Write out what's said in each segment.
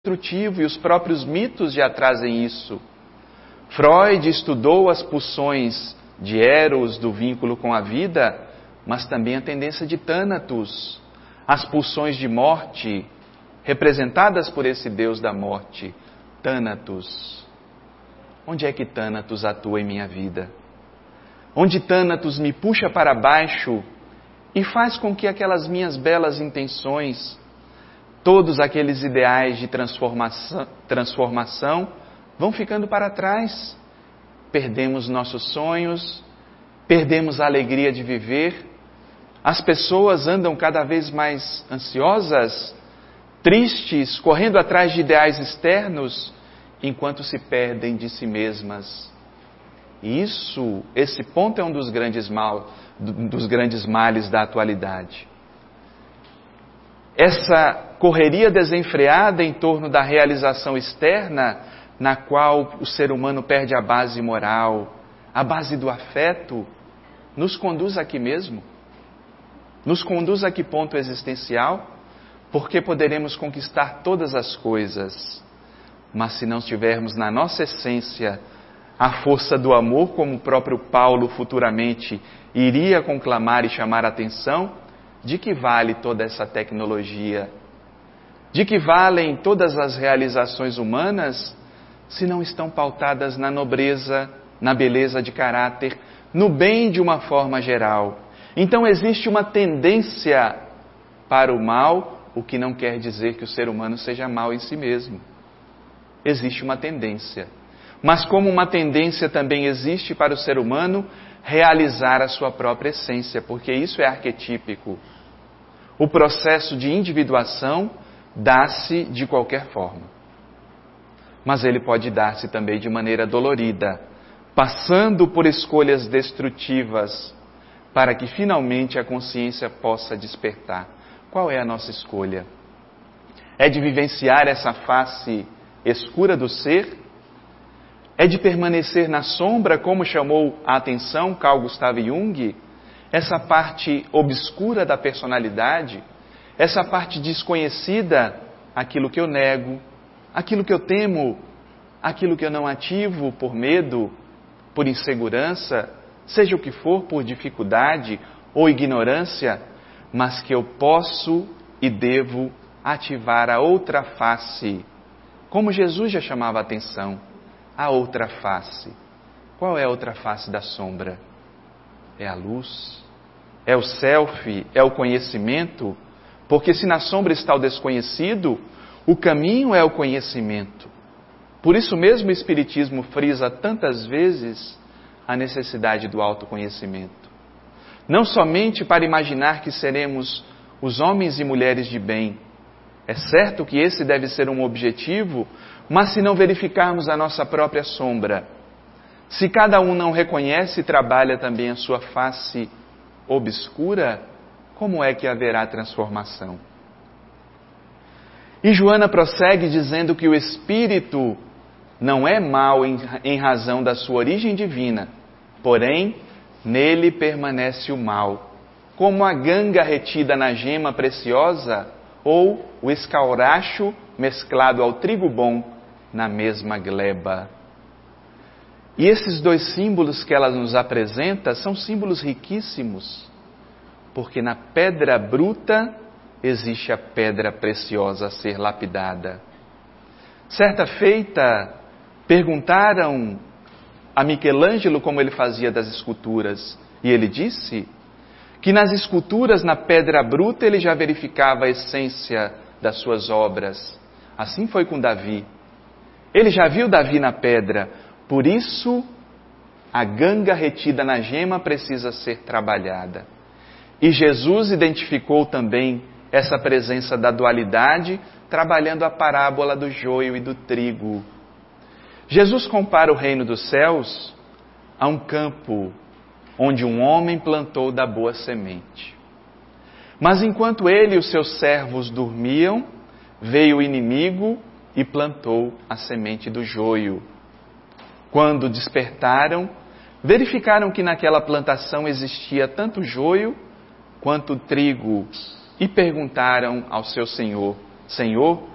destrutivo e os próprios mitos já trazem isso. Freud estudou as pulsões de Eros, do vínculo com a vida, mas também a tendência de Thanatos, as pulsões de morte, representadas por esse deus da morte, Thanatos. Onde é que Thanatos atua em minha vida? Onde Thanatos me puxa para baixo e faz com que aquelas minhas belas intenções, todos aqueles ideais de transformação vão ficando para trás. Perdemos nossos sonhos, perdemos a alegria de viver. As pessoas andam cada vez mais ansiosas, tristes, correndo atrás de ideais externos, enquanto se perdem de si mesmas. E esse ponto é um dos grandes males da atualidade. Essa correria desenfreada em torno da realização externa, na qual o ser humano perde a base moral, a base do afeto, nos conduz aqui mesmo? Nos conduz a que ponto existencial? Porque poderemos conquistar todas as coisas, mas se não tivermos na nossa essência a força do amor, como o próprio Paulo futuramente iria conclamar e chamar a atenção, de que vale toda essa tecnologia? De que valem todas as realizações humanas se não estão pautadas na nobreza, na beleza de caráter, no bem de uma forma geral? Então existe uma tendência para o mal, o que não quer dizer que o ser humano seja mau em si mesmo. Existe uma tendência. Mas como uma tendência também existe para o ser humano realizar a sua própria essência, porque isso é arquetípico. O processo de individuação dá-se de qualquer forma. Mas ele pode dar-se também de maneira dolorida, passando por escolhas destrutivas, para que finalmente a consciência possa despertar. Qual é a nossa escolha? É de vivenciar essa face escura do ser? É de permanecer na sombra, como chamou a atenção Carl Gustav Jung? Essa parte obscura da personalidade, essa parte desconhecida, aquilo que eu nego, aquilo que eu temo, aquilo que eu não ativo por medo, por insegurança, seja o que for, por dificuldade ou ignorância, mas que eu posso e devo ativar a outra face, como Jesus já chamava a atenção, a outra face. Qual é a outra face da sombra? É a luz, é o self, é o conhecimento, porque se na sombra está o desconhecido, o caminho é o conhecimento. Por isso mesmo o Espiritismo frisa tantas vezes a necessidade do autoconhecimento. Não somente para imaginar que seremos os homens e mulheres de bem. É certo que esse deve ser um objetivo, mas se não verificarmos a nossa própria sombra, se cada um não reconhece e trabalha também a sua face obscura, como é que haverá transformação? E Joana prossegue dizendo que o espírito não é mau em razão da sua origem divina, porém, nele permanece o mal, como a ganga retida na gema preciosa ou o escauracho mesclado ao trigo bom na mesma gleba. E esses dois símbolos que ela nos apresenta são símbolos riquíssimos, porque na pedra bruta existe a pedra preciosa a ser lapidada. Certa feita, perguntaram a Michelangelo como ele fazia das esculturas, e ele disse que nas esculturas, na pedra bruta, ele já verificava a essência das suas obras. Assim foi com Davi. Ele já viu Davi na pedra, por isso a ganga retida na gema precisa ser trabalhada. E Jesus identificou também essa presença da dualidade, trabalhando a parábola do joio e do trigo. Jesus compara o reino dos céus a um campo onde um homem plantou da boa semente. Mas enquanto ele e os seus servos dormiam, veio o inimigo e plantou a semente do joio. Quando despertaram, verificaram que naquela plantação existia tanto joio quanto trigo e perguntaram ao seu senhor: Senhor,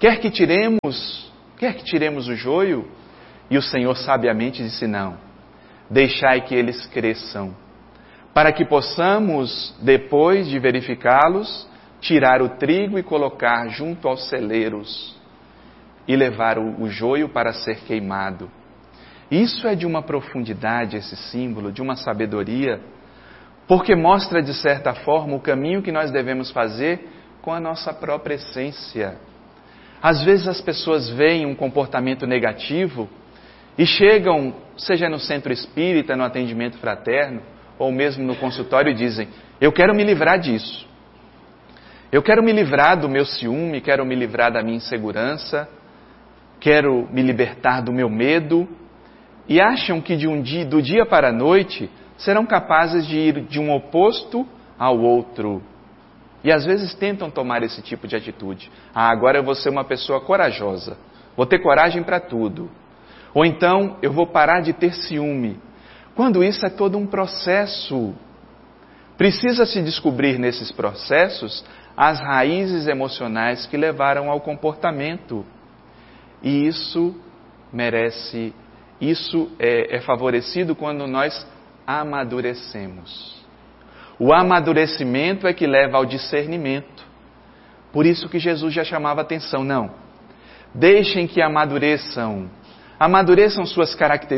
Quer que tiremos o joio? E o Senhor sabiamente disse: não, deixai que eles cresçam, para que possamos, depois de verificá-los, tirar o trigo e colocar junto aos celeiros e levar o joio para ser queimado. Isso é de uma profundidade, esse símbolo, de uma sabedoria, porque mostra de certa forma o caminho que nós devemos fazer com a nossa própria essência. Às vezes as pessoas veem um comportamento negativo e chegam, seja no centro espírita, no atendimento fraterno, ou mesmo no consultório, e dizem: eu quero me livrar disso. Eu quero me livrar do meu ciúme, quero me livrar da minha insegurança, quero me libertar do meu medo. E acham que do dia para a noite serão capazes de ir de um oposto ao outro. E às vezes tentam tomar esse tipo de atitude. Agora eu vou ser uma pessoa corajosa, vou ter coragem para tudo. Ou então eu vou parar de ter ciúme. Quando isso é todo um processo. Precisa se descobrir nesses processos as raízes emocionais que levaram ao comportamento. E isso é favorecido quando nós amadurecemos. O amadurecimento é que leva ao discernimento. Por isso que Jesus já chamava atenção: não, deixem que amadureçam suas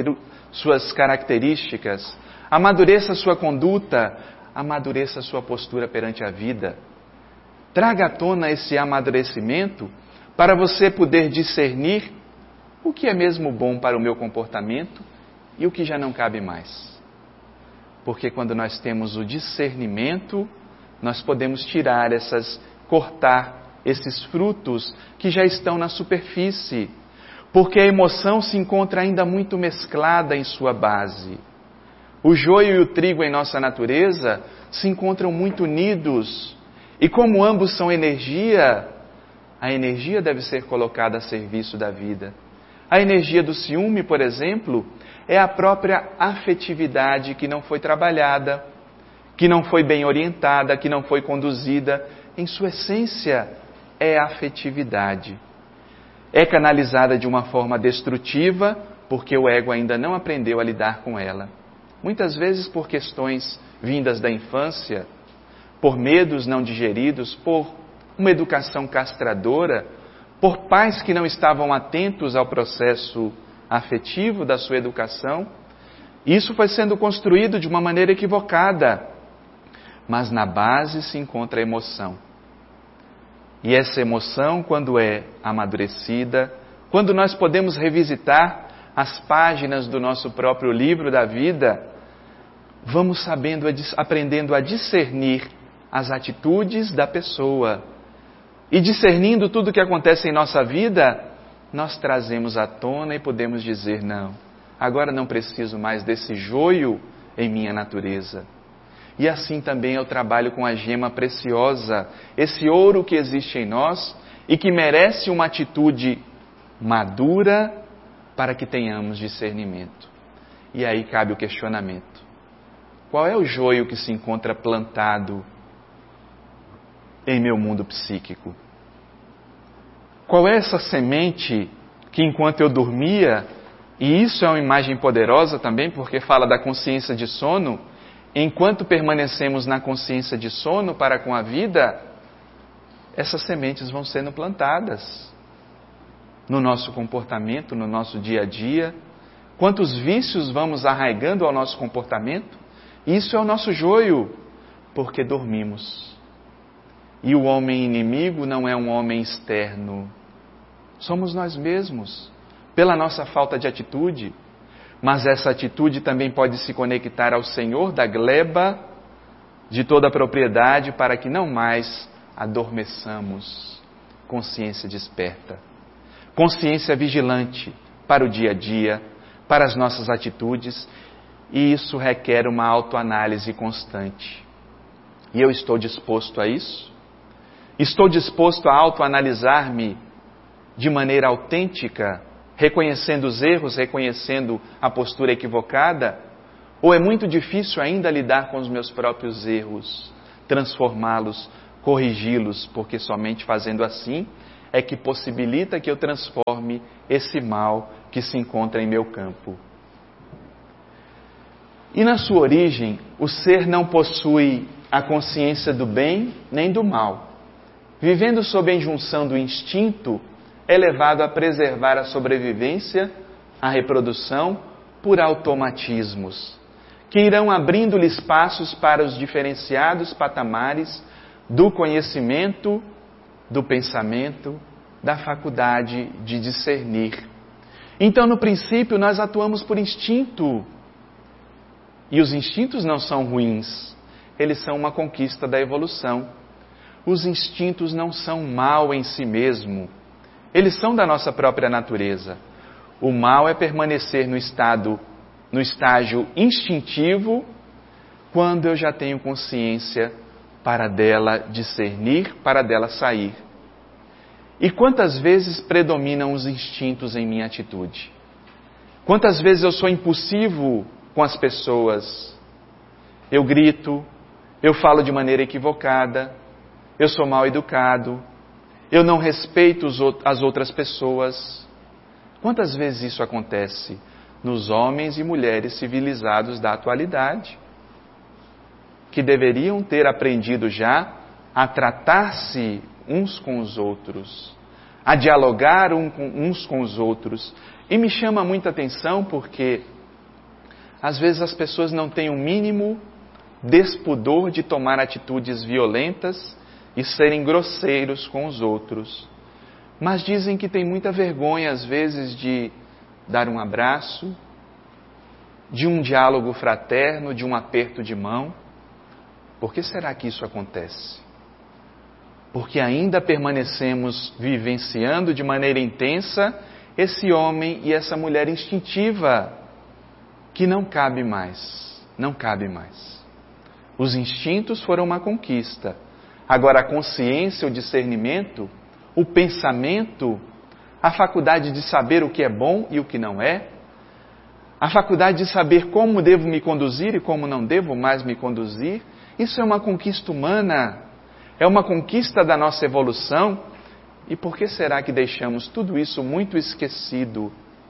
características, amadureça sua conduta, amadureça sua postura perante a vida. Traga à tona esse amadurecimento para você poder discernir o que é mesmo bom para o meu comportamento e o que já não cabe mais. Porque quando nós temos o discernimento, nós podemos cortar esses frutos que já estão na superfície. Porque a emoção se encontra ainda muito mesclada em sua base. O joio e o trigo em nossa natureza se encontram muito unidos. E como ambos são energia, a energia deve ser colocada a serviço da vida. A energia do ciúme, por exemplo, é a própria afetividade que não foi trabalhada, que não foi bem orientada, que não foi conduzida. Em sua essência, é afetividade. É canalizada de uma forma destrutiva, porque o ego ainda não aprendeu a lidar com ela. Muitas vezes por questões vindas da infância, por medos não digeridos, por uma educação castradora, por pais que não estavam atentos ao processo afetivo da sua educação. Isso foi sendo construído de uma maneira equivocada. Mas na base se encontra a emoção. E essa emoção, quando é amadurecida, quando nós podemos revisitar as páginas do nosso próprio livro da vida, vamos aprendendo a discernir as atitudes da pessoa. E discernindo tudo o que acontece em nossa vida, nós trazemos à tona e podemos dizer: não, agora não preciso mais desse joio em minha natureza. E assim também eu trabalho com a gema preciosa, esse ouro que existe em nós e que merece uma atitude madura para que tenhamos discernimento. E aí cabe o questionamento: qual é o joio que se encontra plantado em meu mundo psíquico? Qual é essa semente que enquanto eu dormia, e isso é uma imagem poderosa também porque fala da consciência de sono, enquanto permanecemos na consciência de sono para com a vida, essas sementes vão sendo plantadas no nosso comportamento, no nosso dia a dia. Quantos vícios vamos arraigando ao nosso comportamento? Isso é o nosso joio, porque dormimos. E o homem inimigo não é um homem externo. Somos nós mesmos, pela nossa falta de atitude. Mas essa atitude também pode se conectar ao Senhor da gleba, de toda a propriedade, para que não mais adormeçamos. Consciência desperta. Consciência vigilante para o dia a dia, para as nossas atitudes. E isso requer uma autoanálise constante. E eu estou disposto a isso? Estou disposto a autoanalisar-me de maneira autêntica, reconhecendo os erros, reconhecendo a postura equivocada? Ou é muito difícil ainda lidar com os meus próprios erros, transformá-los, corrigi-los, porque somente fazendo assim é que possibilita que eu transforme esse mal que se encontra em meu campo. E na sua origem, o ser não possui a consciência do bem nem do mal. Vivendo sob a injunção do instinto, é levado a preservar a sobrevivência, a reprodução, por automatismos, que irão abrindo-lhe espaços para os diferenciados patamares do conhecimento, do pensamento, da faculdade de discernir. Então, no princípio, nós atuamos por instinto. E os instintos não são ruins, eles são uma conquista da evolução. Os instintos não são mal em si mesmo, eles são da nossa própria natureza. O mal é permanecer no estágio instintivo, quando eu já tenho consciência para dela discernir, para dela sair. E quantas vezes predominam os instintos em minha atitude? Quantas vezes eu sou impulsivo com as pessoas? Eu grito, eu falo de maneira equivocada, eu sou mal educado, eu não respeito as outras pessoas. Quantas vezes isso acontece nos homens e mulheres civilizados da atualidade, que deveriam ter aprendido já a tratar-se uns com os outros, a dialogar uns com os outros? E me chama muita atenção porque às vezes as pessoas não têm o mínimo despudor de tomar atitudes violentas e serem grosseiros com os outros. Mas dizem que tem muita vergonha, às vezes, de dar um abraço, de um diálogo fraterno, de um aperto de mão. Por que será que isso acontece? Porque ainda permanecemos vivenciando de maneira intensa esse homem e essa mulher instintiva, que não cabe mais, não cabe mais. Os instintos foram uma conquista. Agora a consciência, o discernimento, o pensamento, a faculdade de saber o que é bom e o que não é, a faculdade de saber como devo me conduzir e como não devo mais me conduzir, isso é uma conquista humana, é uma conquista da nossa evolução. E por que será que deixamos tudo isso muito esquecido?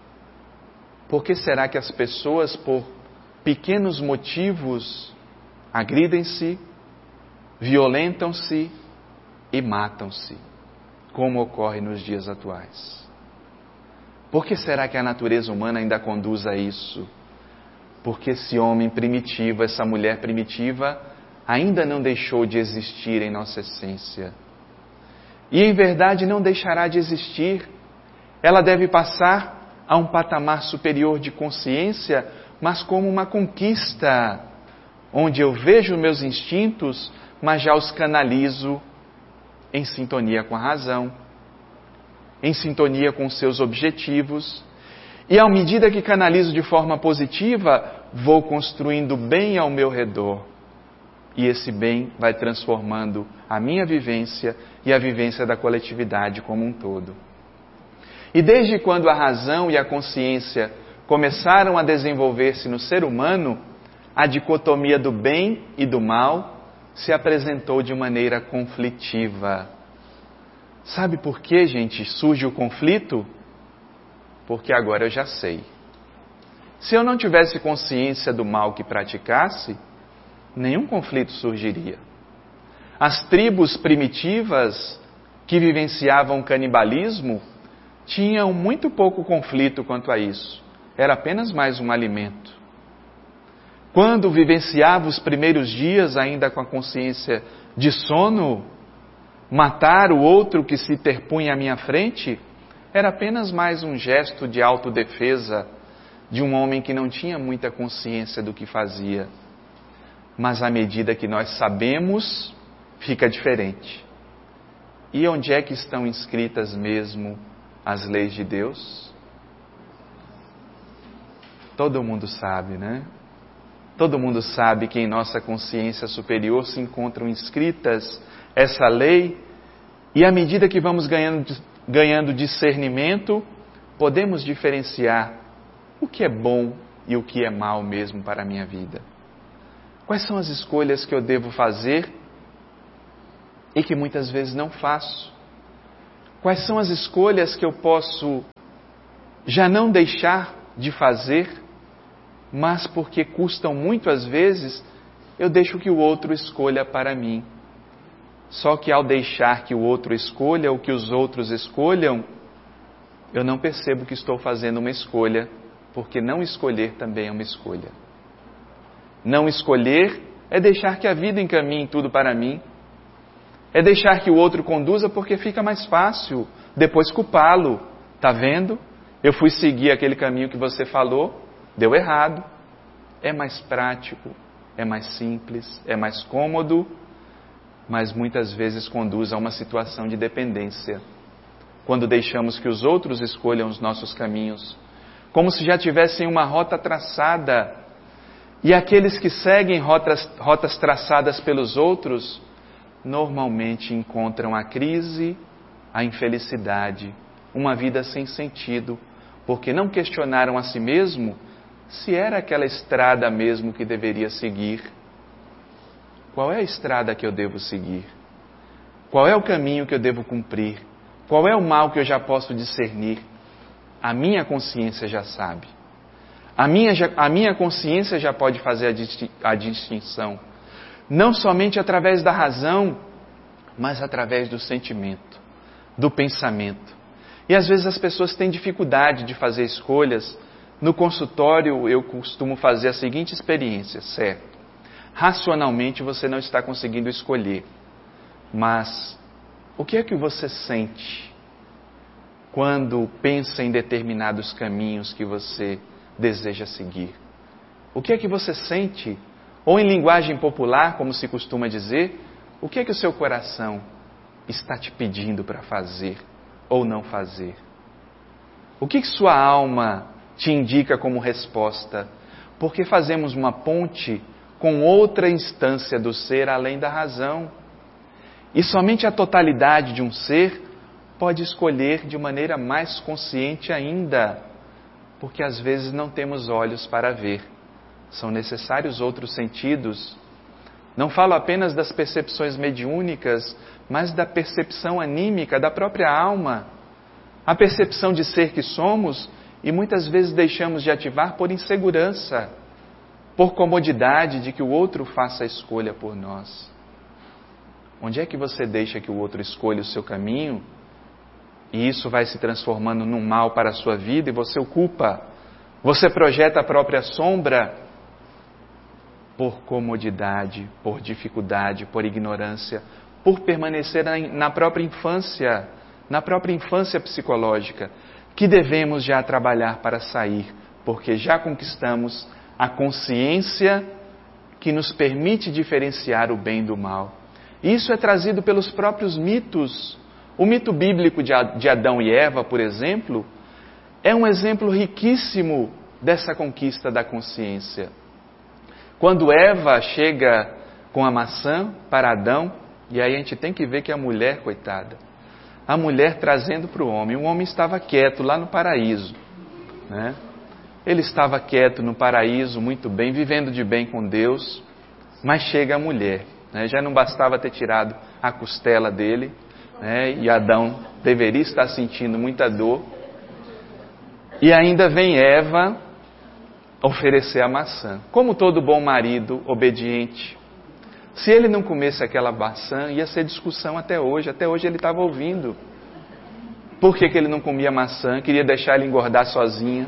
Por que será que as pessoas, por pequenos motivos, agridem-se, violentam-se e matam-se, como ocorre nos dias atuais? Por que será que a natureza humana ainda conduz a isso? Porque esse homem primitivo, essa mulher primitiva, ainda não deixou de existir em nossa essência. E em verdade não deixará de existir. Ela deve passar a um patamar superior de consciência, mas como uma conquista, onde eu vejo meus instintos, mas já os canalizo em sintonia com a razão, em sintonia com os seus objetivos. E à medida que canalizo de forma positiva, vou construindo bem ao meu redor. E esse bem vai transformando a minha vivência e a vivência da coletividade como um todo. E desde quando a razão e a consciência começaram a desenvolver-se no ser humano, a dicotomia do bem e do mal se apresentou de maneira conflitiva. Sabe por que, gente, surge o conflito? Porque agora eu já sei. Se eu não tivesse consciência do mal que praticasse, nenhum conflito surgiria. As tribos primitivas que vivenciavam o canibalismo tinham muito pouco conflito quanto a isso. Era apenas mais um alimento. Quando vivenciava os primeiros dias ainda com a consciência de sono, matar o outro que se interpunha à minha frente era apenas mais um gesto de autodefesa de um homem que não tinha muita consciência do que fazia. Mas à medida que nós sabemos, fica diferente. E onde é que estão inscritas mesmo as leis de Deus? Todo mundo sabe, né? Todo mundo sabe que em nossa consciência superior se encontram inscritas essa lei, e à medida que vamos ganhando discernimento, podemos diferenciar o que é bom e o que é mal mesmo para a minha vida. Quais são as escolhas que eu devo fazer e que muitas vezes não faço? Quais são as escolhas que eu posso já não deixar de fazer, mas porque custam muito às vezes, eu deixo que o outro escolha para mim. Só que ao deixar que o outro escolha, ou que os outros escolham, eu não percebo que estou fazendo uma escolha, porque não escolher também é uma escolha. Não escolher é deixar que a vida encaminhe tudo para mim. É deixar que o outro conduza porque fica mais fácil depois culpá-lo. Está vendo? Eu fui seguir aquele caminho que você falou, deu errado. É mais prático, é mais simples, é mais cômodo, mas muitas vezes conduz a uma situação de dependência. Quando deixamos que os outros escolham os nossos caminhos, como se já tivessem uma rota traçada, e aqueles que seguem rotas traçadas pelos outros, normalmente encontram a crise, a infelicidade, uma vida sem sentido, porque não questionaram a si mesmo se era aquela estrada mesmo que deveria seguir. Qual é a estrada que eu devo seguir? Qual é o caminho que eu devo cumprir? Qual é o mal que eu já posso discernir? A minha consciência já sabe. A minha consciência já pode fazer a distinção. Não somente através da razão, mas através do sentimento, do pensamento. E às vezes as pessoas têm dificuldade de fazer escolhas. No consultório eu costumo fazer a seguinte experiência, certo? Racionalmente você não está conseguindo escolher, mas o que é que você sente quando pensa em determinados caminhos que você deseja seguir? O que é que você sente? Ou em linguagem popular, como se costuma dizer, o que é que o seu coração está te pedindo para fazer ou não fazer? O que sua alma te indica como resposta? Porque fazemos uma ponte com outra instância do ser além da razão. E somente a totalidade de um ser pode escolher de maneira mais consciente ainda, porque às vezes não temos olhos para ver. São necessários outros sentidos. Não falo apenas das percepções mediúnicas, mas da percepção anímica da própria alma. A percepção de ser que somos, e muitas vezes deixamos de ativar por insegurança, por comodidade de que o outro faça a escolha por nós. Onde é que você deixa que o outro escolha o seu caminho, e isso vai se transformando num mal para a sua vida, e você o culpa? Você projeta a própria sombra por comodidade, por dificuldade, por ignorância, por permanecer na própria infância psicológica, que devemos já trabalhar para sair, porque já conquistamos a consciência que nos permite diferenciar o bem do mal. Isso é trazido pelos próprios mitos. O mito bíblico de Adão e Eva, por exemplo, é um exemplo riquíssimo dessa conquista da consciência. Quando Eva chega com a maçã para Adão, e aí a gente tem que ver que a mulher, coitada, a mulher trazendo para o homem estava quieto lá no paraíso, né? Ele estava quieto no paraíso, muito bem, vivendo de bem com Deus, mas chega a mulher, né? Já não bastava ter tirado a costela dele, né? E Adão deveria estar sentindo muita dor, e ainda vem Eva oferecer a maçã. Como todo bom marido obediente, se ele não comesse aquela maçã, ia ser discussão até hoje ele estava ouvindo. Por que ele não comia maçã? Queria deixar ela engordar sozinha.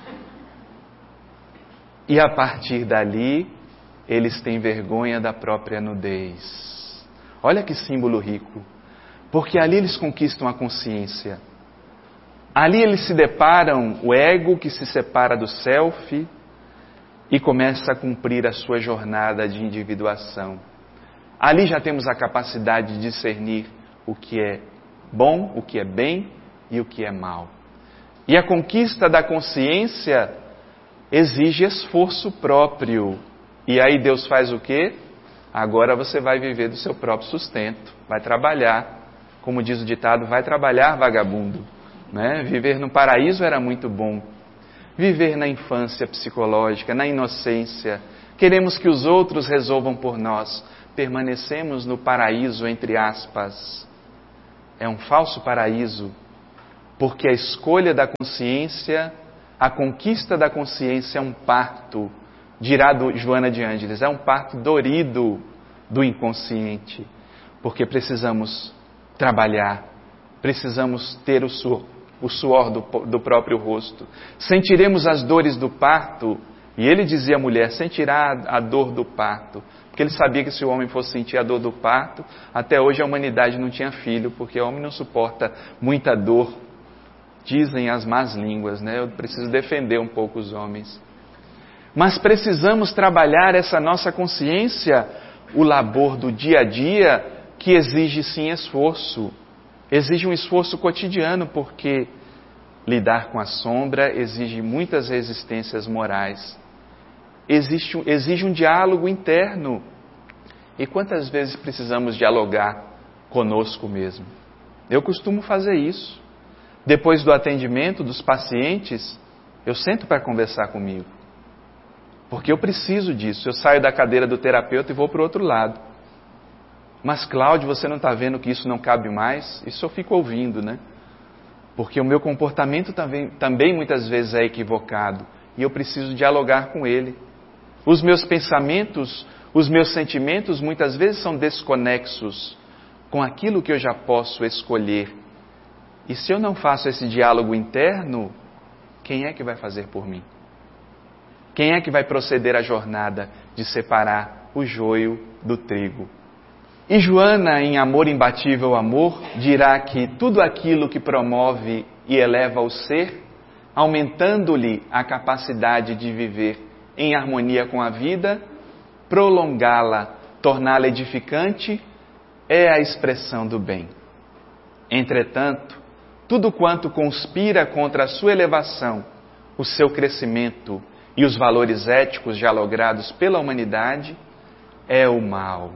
E a partir dali, eles têm vergonha da própria nudez. Olha que símbolo rico. Porque ali eles conquistam a consciência. Ali eles se deparam, o ego que se separa do self e começa a cumprir a sua jornada de individuação. Ali já temos a capacidade de discernir o que é bom, o que é bem e o que é mal. E a conquista da consciência exige esforço próprio. E aí Deus faz o quê? Agora você vai viver do seu próprio sustento, vai trabalhar. Como diz o ditado, vai trabalhar, vagabundo. Né? Viver no paraíso era muito bom. Viver na infância psicológica, na inocência. Queremos que os outros resolvam por nós. Permanecemos no paraíso, entre aspas. é um falso paraíso, porque a escolha da consciência, a conquista da consciência é um parto, dirá Joana de Ângeles, é um parto dorido do inconsciente, porque precisamos trabalhar, precisamos ter o suor do próprio rosto, sentiremos as dores do parto, e ele dizia à mulher, sentirá a dor do parto, porque ele sabia que se o homem fosse sentir a dor do parto, até hoje a humanidade não tinha filho, porque o homem não suporta muita dor, dizem as más línguas, né? Eu preciso defender um pouco os homens. Mas precisamos trabalhar essa nossa consciência, o labor do dia a dia, que exige sim esforço. Exige um esforço cotidiano, porque lidar com a sombra exige muitas resistências morais. Exige um diálogo interno. E quantas vezes precisamos dialogar conosco mesmo? Eu costumo fazer isso. Depois do atendimento dos pacientes, eu sento para conversar comigo. Porque eu preciso disso. Eu saio da cadeira do terapeuta e vou para o outro lado. Mas, Cláudio, você não está vendo que isso não cabe mais? Isso eu fico ouvindo, né? Porque o meu comportamento também muitas vezes é equivocado. E eu preciso dialogar com ele. Os meus pensamentos, os meus sentimentos muitas vezes são desconexos com aquilo que eu já posso escolher. E se eu não faço esse diálogo interno, quem é que vai fazer por mim? Quem é que vai proceder à jornada de separar o joio do trigo? E Joana, em Amor Imbatível Amor, dirá que tudo aquilo que promove e eleva o ser, aumentando-lhe a capacidade de viver em harmonia com a vida, prolongá-la, torná-la edificante, é a expressão do bem. Entretanto, tudo quanto conspira contra a sua elevação, o seu crescimento e os valores éticos já logrados pela humanidade, é o mal.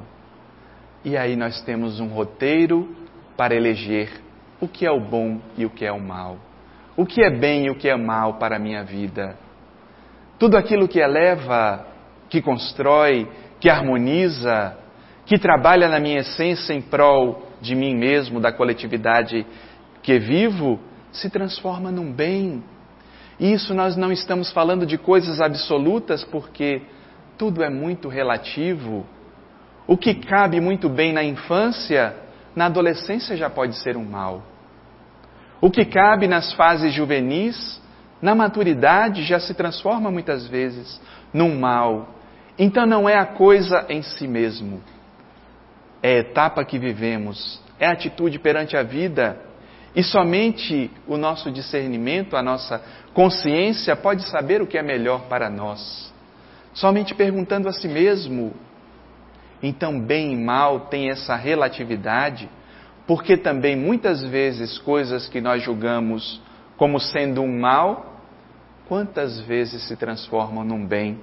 E aí nós temos um roteiro para eleger o que é o bom e o que é o mal. O que é bem e o que é mal para a minha vida. Tudo aquilo que eleva, que constrói, que harmoniza, que trabalha na minha essência em prol de mim mesmo, da coletividade que vivo, se transforma num bem. E isso nós não estamos falando de coisas absolutas, porque tudo é muito relativo. O que cabe muito bem na infância, na adolescência já pode ser um mal. O que cabe nas fases juvenis, na maturidade já se transforma muitas vezes num mal. Então não é a coisa em si mesmo. É a etapa que vivemos, é a atitude perante a vida. E somente o nosso discernimento, a nossa consciência pode saber o que é melhor para nós. Somente perguntando a si mesmo. Então bem e mal tem essa relatividade, porque também muitas vezes coisas que nós julgamos como sendo um mal, quantas vezes se transformam num bem?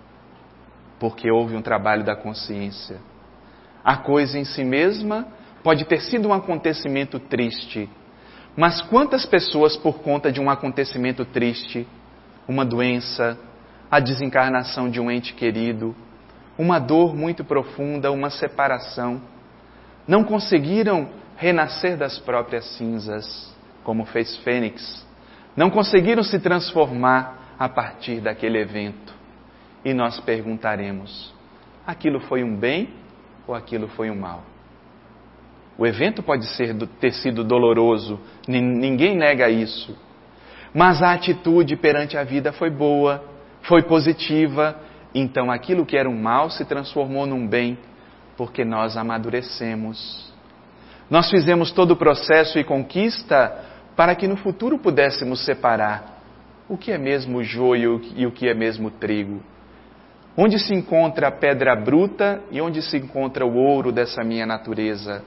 Porque houve um trabalho da consciência. A coisa em si mesma pode ter sido um acontecimento triste, mas quantas pessoas por conta de um acontecimento triste, uma doença, a desencarnação de um ente querido, uma dor muito profunda, uma separação, não conseguiram renascer das próprias cinzas, como fez Fênix, não conseguiram se transformar a partir daquele evento. E nós perguntaremos, aquilo foi um bem ou aquilo foi um mal? O evento pode ter sido doloroso, ninguém nega isso. Mas a atitude perante a vida foi boa, foi positiva. Então aquilo que era um mal se transformou num bem, porque nós amadurecemos. Nós fizemos todo o processo e conquista para que no futuro pudéssemos separar o que é mesmo joio e o que é mesmo trigo. Onde se encontra a pedra bruta e onde se encontra o ouro dessa minha natureza.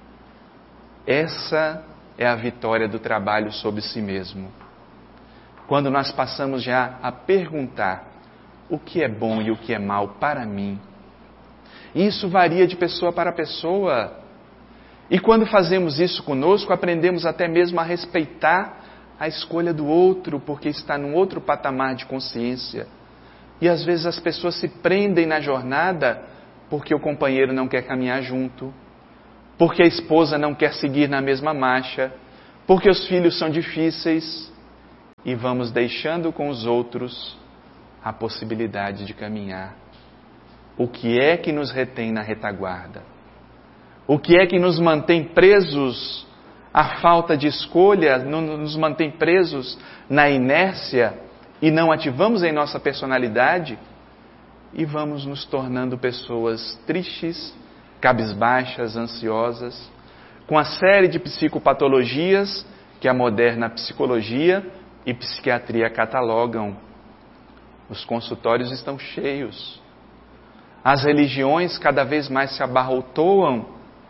Essa é a vitória do trabalho sobre si mesmo. Quando nós passamos já a perguntar o que é bom e o que é mal para mim. Isso varia de pessoa para pessoa. E quando fazemos isso conosco, aprendemos até mesmo a respeitar a escolha do outro, porque está num outro patamar de consciência. E às vezes as pessoas se prendem na jornada porque o companheiro não quer caminhar junto, porque a esposa não quer seguir na mesma marcha, porque os filhos são difíceis, e vamos deixando com os outros a possibilidade de caminhar. O que é que nos retém na retaguarda? O que é que nos mantém presos à falta de escolha, nos mantém presos na inércia e não ativamos em nossa personalidade? E vamos nos tornando pessoas tristes, cabisbaixas, ansiosas, com a série de psicopatologias que a moderna psicologia e psiquiatria catalogam. Os consultórios estão cheios. As religiões cada vez mais se abarrotoam,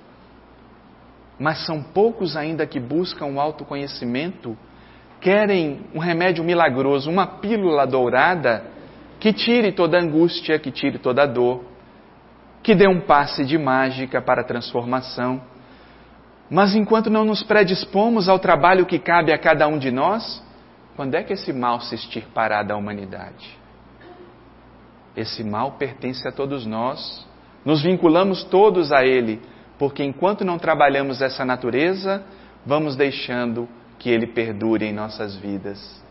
mas são poucos ainda que buscam o autoconhecimento, querem um remédio milagroso, uma pílula dourada que tire toda a angústia, que tire toda a dor, que dê um passe de mágica para a transformação. Mas enquanto não nos predispomos ao trabalho que cabe a cada um de nós, quando é que esse mal se extirpará da humanidade? Esse mal pertence a todos nós, nos vinculamos todos a ele, porque enquanto não trabalhamos essa natureza, vamos deixando que ele perdure em nossas vidas.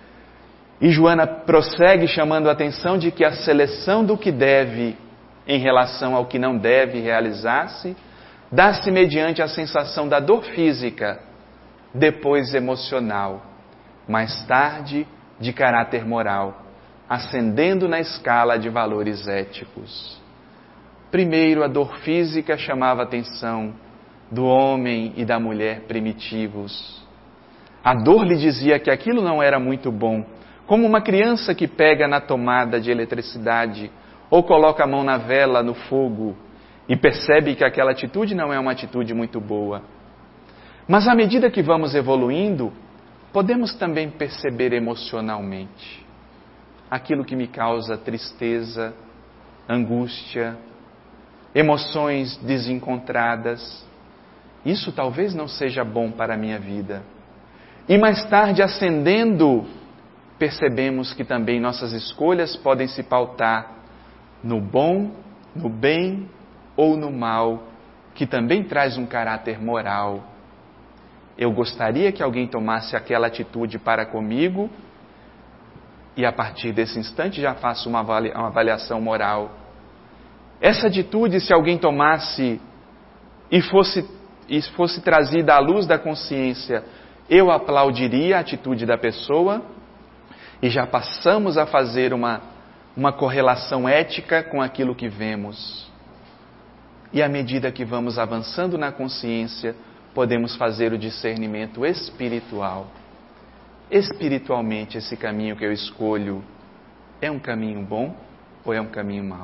E Joana prossegue chamando a atenção de que a seleção do que deve em relação ao que não deve realizar-se, dá-se mediante a sensação da dor física, depois emocional, mais tarde de caráter moral, ascendendo na escala de valores éticos. Primeiro, a dor física chamava a atenção do homem e da mulher primitivos. A dor lhe dizia que aquilo não era muito bom, como uma criança que pega na tomada de eletricidade ou coloca a mão na vela, no fogo, e percebe que aquela atitude não é uma atitude muito boa. Mas à medida que vamos evoluindo, podemos também perceber emocionalmente aquilo que me causa tristeza, angústia, emoções desencontradas. Isso talvez não seja bom para a minha vida. E mais tarde, ascendendo, percebemos que também nossas escolhas podem se pautar no bom, no bem ou no mal, que também traz um caráter moral. Eu gostaria que alguém tomasse aquela atitude para comigo e a partir desse instante já faço uma avaliação moral. Essa atitude, se alguém tomasse e fosse trazida à luz da consciência, eu aplaudiria a atitude da pessoa e já passamos a fazer uma correlação ética com aquilo que vemos. E à medida que vamos avançando na consciência, podemos fazer o discernimento espiritual. Espiritualmente, esse caminho que eu escolho é um caminho bom ou é um caminho mau?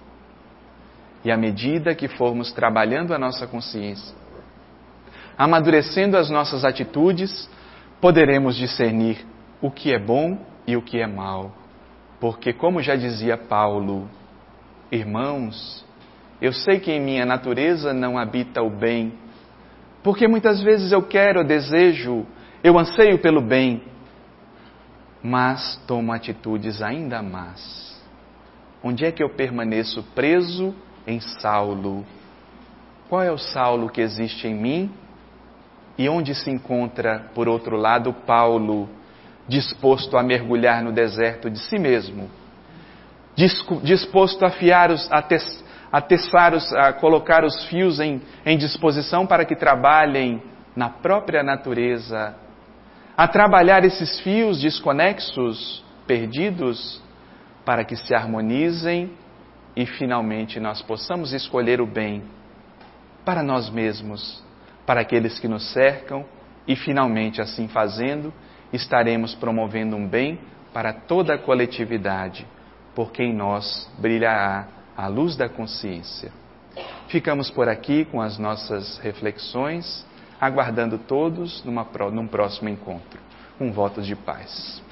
E à medida que formos trabalhando a nossa consciência, amadurecendo as nossas atitudes, poderemos discernir o que é bom e o que é mal. Porque, como já dizia Paulo, irmãos, eu sei que em minha natureza não habita o bem, porque muitas vezes eu quero, eu desejo, eu anseio pelo bem, mas tomo atitudes ainda más. Onde é que eu permaneço preso em Saulo? Qual é o Saulo que existe em mim? E onde se encontra, por outro lado, Paulo, disposto a mergulhar no deserto de si mesmo, disposto a colocar os fios em disposição para que trabalhem na própria natureza, a trabalhar esses fios desconexos, perdidos, para que se harmonizem e finalmente nós possamos escolher o bem para nós mesmos, para aqueles que nos cercam e finalmente, assim fazendo, estaremos promovendo um bem para toda a coletividade, porque em nós brilhará a luz da consciência. Ficamos por aqui com as nossas reflexões, aguardando todos num próximo encontro. Um voto de paz.